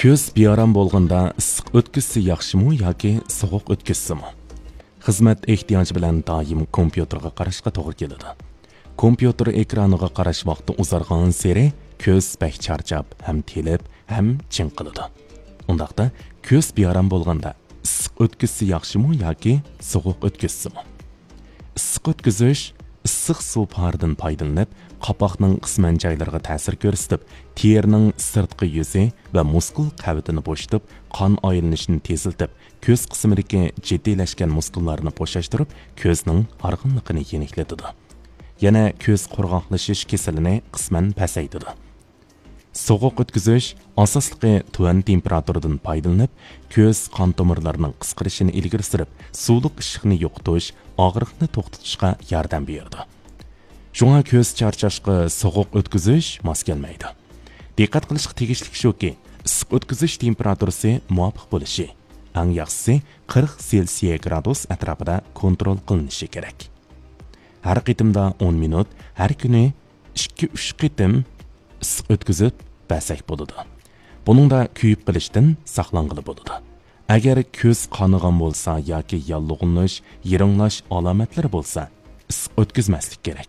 Көз бейарам болғанда ысық өткізсі яқшымы yoki soğuq өткізсімі? Xizmat ehtiyojı bilan doim kompyuterga qarashga to'g'ri keladi. Kompyuter ekraniga qarash vaqti uzargan sari ko'z bak charchab, ham telib, ham chin qiladi. Undaqda ko'z beyarам bo'lganda ысық өткізсі яқшымы yoki soğuq өткізсімі? Ысық өткізіш issiq suv paridan foydalanib, qapoqning qisman joylariga ta'sir ko'rsatib, terining sirtqi yuzi va muskul qavatini bo'shatib, qon aylanishini teziltib, ko'z qismidagi jiddiylashgan muskullarni bo'shashtirib, ko'zning arg'inligini yeniklatadi. Yana ko'z qurg'oqlashish kasalini qisman pasaytiradi. Soğuq o'tkazish asosliqi tuvan temperaturadan foydalanib, ko'z qon tomirlarining qisqarishini ilgari surib, suvliq ishqni yo'qotish, og'riqni to'xtatishga yordam beradi. Shunga ko'z charchashga so'g'uq o'tkazish mos kelmaydi. Diqqat qilishga tegishli shuki, issiq o'tkazish temperaturasi muvofiq bo'lishi, eng yaxshisi 40 Selsiy gradus atrofida kontrol qilinishi kerak. Har qitimda 10 minut, har kuni 2-3 qitim issiq o'tkazib basak bo'ladi. Buningda kuyib qilishdan saqlanqili bo'ladi. Agar ko'z qonigan bo'lsa yoki yallig'inish, yiringlash alomatlari bo'lsa, issiq o'tkazmaslik kerak.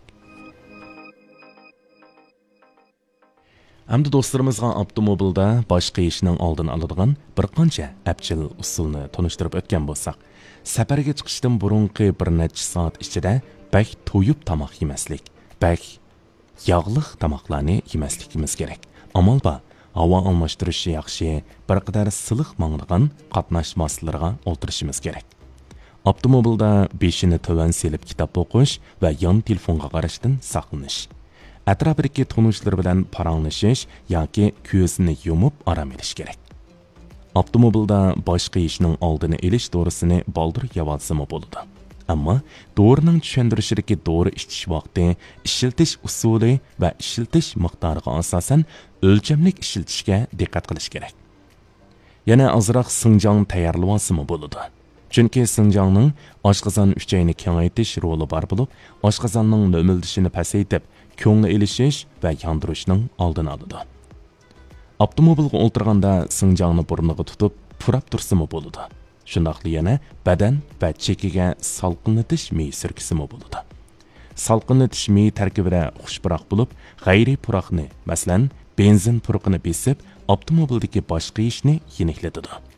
Hamda do'stlarimizga avtomobilda boshqa ishning oldini oladigan bir qancha apchil usulni tanishtirib o'tgan bo'lsak, safarga chiqishdan burungi bir necha soat ichida bak to'yib tomoq yemaslik, bak yog'liq tomoqlarni yemasligimiz kerak. Amal bor, havo almashtirishi yaxshi, bir qadar siliq manglagan qatnash vositalariga o'tirishimiz kerak. Avtomobilda beshini tuvan selib kitob o'qish va yon telefonga qarashdan saqlanish. Atrofdagi tanishlar bilan paranglashish yoki ko'zni yumib orom olish kerak. Avtomobilda boshqa ishning oldini olish to'g'risini boldir yavalsimi bo'ladi. Ammo dorining tushuntirishidagi dori ichish vaqti, ishiltish usuli va ishiltish miqdoriga asosan o'lchamlik ishiltishga diqqat qilish kerak. Yana ozroq sinjong tayyorlamasimi bo'ladi. Chunki sinjongning oshqozon uchayini kengaytirish roli bor bo'lib, oshqozonning lo'mildishini pasaytib, ko'ngli ilishish va yondirishning oldini oladi. Avtomobilga o'tirganda sinjongni burniga tutib, purab tursimi bo'ladi. Shundaqli yana badan va chekiga salqinlatish mi surkisimi bo'ladi. Salqinlatish mi tarkibida xushpuroq bo'lib, g'ayri puroqni, masalan, benzin puroqini besib, avtomobildagi boshqa ishni yeniklatadi.